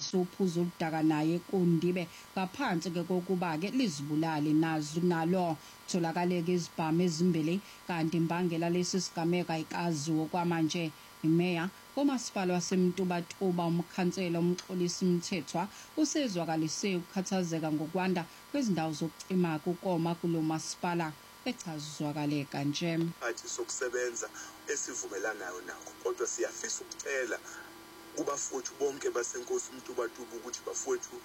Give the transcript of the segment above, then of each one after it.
usuphuza udaka naye kundibe ngaphansi ke kokuba ke lizibulali nalo tholakale ke izibhamu ezimbili kanti imbangela lesi sigameko ayikaziwa kwamanje. Imeya uMasipala waseMtubatuba umkhansela umxolisi Mthethwa usezwakalise ukukhathazeka ngokwanda kwezindawo zokucima ukoma kulo masipala echazizwakale kanje. Athi sokusebenza esivumelanayo nakho kodwa siyafisa ukucela kubafowethu bonke basenkosi uMtubatuba ukuthi bafowethu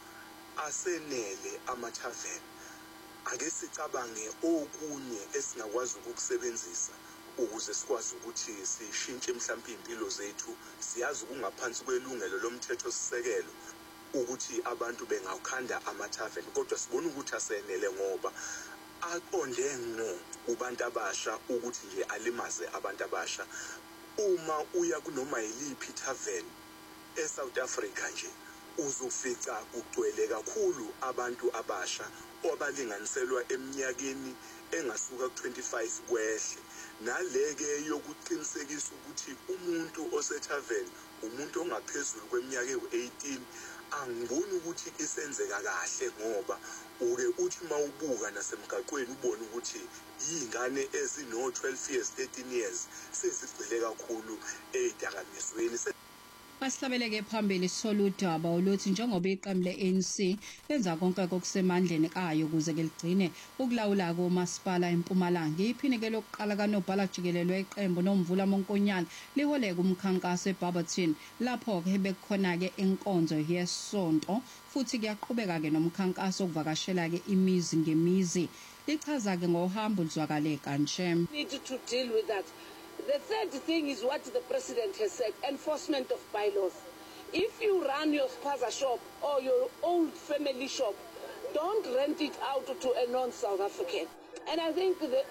asenele amathaveni. Ake sicabange okunye esingakwazi ukukusebenzisa ukuze sikwazi ukuthi sishintshe mhlawumbe impilo zethu. Siyazi ukungaphansi kwelungelo lomthetho sisekelo ukuthi abantu bengakhanda amathaveni kodwa sibona ukuthi asenele ngoba aqonde ngqo kubantu abasha ukuthi nje alimaze abantu abasha. Uma uya kunoma yiliphi tavern eSouth Africa nje uzofica kugcwele kakhulu abantu abasha obalinganiselwa eminyakeni engasuka ku25 kwehle. Naleke yokuqinisekisa ukuthi umuntu osethaveni umuntu ongaphezulu kweminyaka ewu18 angiboni ukuthi isenzeka kahle ngoba uke uthi mawubuka nasemgaqweni ubone ukuthi izingane ezino 12 years 13 years sezigcile kakhulu edakamizweni. Masihlabeleke phambili sisolo udaba oluthi njengoba iqembu le-ANC lenza konke okusemandleni kayo ukuze ke ligcine ukulawula komasipala eMpumalanga. Iphini ke lokuqala kanobhala jikelelwe iqembu noMvula Monkonyane liholeka umkhankaso eBarberton lapho ke bekukhona ke inkonzo yesonto futhi kuyaqhubeka ke nomkhankaso okuvakashela ke imizi ngemizi. Lichaza ke ngohambo luzwakale kanje. Need to deal with that. The third thing is what the president has said, enforcement of bylaws. If you run your spaza shop or your old family shop, don't rent it out to a non-South African. And I think the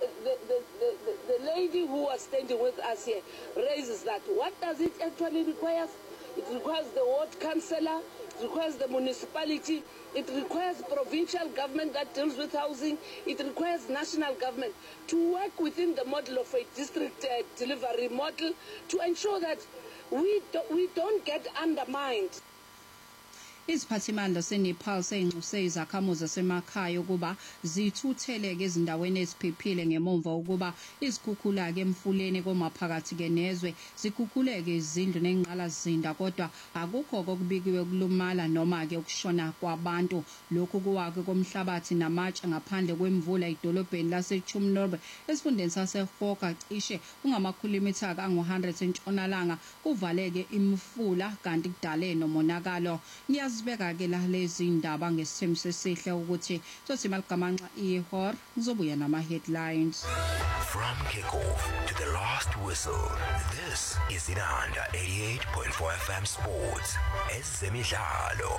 lady who was standing with us here raises that. What does it actually require? It requires the ward councillor, it requires the municipality, it requires provincial government that deals with housing, it requires national government to work within the model of a district delivery model to ensure that we don't get undermined. Iziphathimandla seNepal seyinxuse izakhamuzi zasemakhaya ukuba zithutheleke ezindaweni eziphephile ngemumva ukuba izikhukhula ke emfuleni komaphakathi ke nezwe zikhukhuleke izindlu nenqalazinda kodwa akukho kokubikiwe kulumala noma ke ukushona kwabantu. Lokhu kuwake komhlabathi namatshe ngaphandle kwemvula edolobheni laseChumnobe esifundeni saseGoga cishe ungamakhilimitha angu100 entshonalanga kuvaleke imfula kanti kudale nomonakalo. Ngiyazibeka ke la lezi indaba ngesithembiso esihle ukuthi sothi maligamanxa ihor ngizobuya nama headlines. From kickoff to the last whistle, this is Inanda 88.4 FM Sports. Ezemidlalo.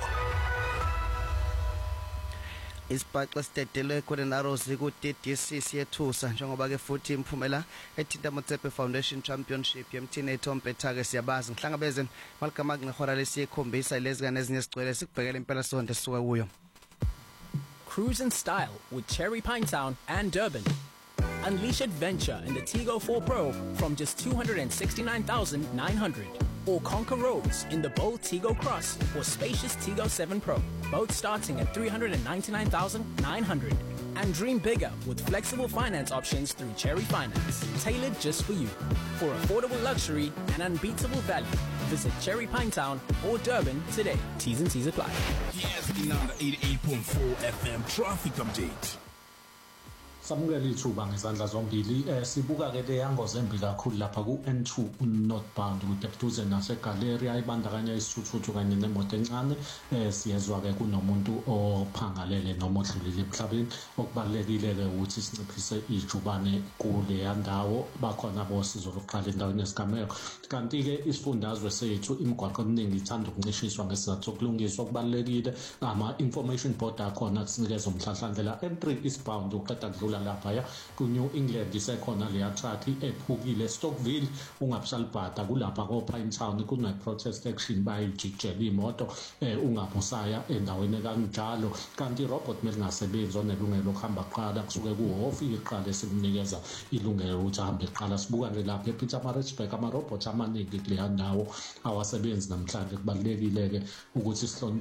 Isibhaxa sidedelwe khona Rose ku-DDC siyethusa njengoba ke futhi imphumela ethinta Motsepe Foundation Championship yemthini eThompeta ke siyabazi ngihlangabezeni maligama ngehora lesiyekhombisa lezi kane ezinye sigcwele sikubhekela impela sonke sisuka kuyo. Cruise in style with Cherry Pinetown and Durban. Unleash adventure in the Tigo 4 Pro from just 269,900. Or conquer roads in the bold Tigo Cross or spacious Tigo 7 Pro, both starting at 399,900. And dream bigger with flexible finance options through Cherry Finance, tailored just for you. For affordable luxury and unbeatable value, visit Cherry Pinetown or Durban today. T's and C's apply. Yes, Inanda 88.4 FM traffic update. Samukela ithuba ngezandla zombili sibuka ke le yangozi embi kakhulu lapha ku N2 northbound kudeduze naseGaleria ibandakanya isithuthu kanye nemoto encane siyezwa ke kunomuntu ophangalele noma odlulile emhlabeni okubalekile ke ukuthi sinciphise ijubane kule yandawo bakhona bosizo lokuqala endaweni yesigameko kanti ke isifundazwe sethu imigwaqo eminingi ithanda ukuncishiswa ngesizathu sokulungiswa okubalekile ama information board akhona kusinikeza umhlahlandlela N3 eastbound uqeda kudlula lapha ya ku New England isekhona le track ephukile Stockville ungabusalibhada kulapha ko Pinetown kuna protest action bayijikjela imoto ungaphosaya endaweni kanjalo kanti robot melingasebenzi onelungelo lokuhamba qala kusuke kuhofi iqala esimnikeza ilungelo ukuthi ahambe qala sibuka nje lapha ePietermaritzburg ama robot amaningi kule ndawo awasebenzi namhlanje kubalekile ke ukuthi